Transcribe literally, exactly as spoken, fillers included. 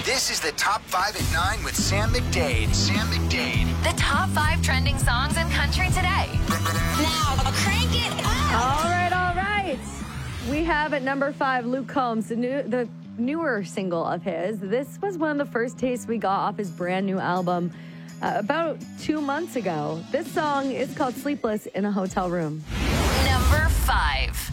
This is the Top five at nine with Sam McDade. Sam McDade. The top five trending songs in country today. Now, crank it up. All right, all right. We have at number five, Luke Combs, the new, the newer single of his. This was one of the first tastes we got off his brand new album uh, about two months ago. This song is called Sleepless in a Hotel Room. Number five.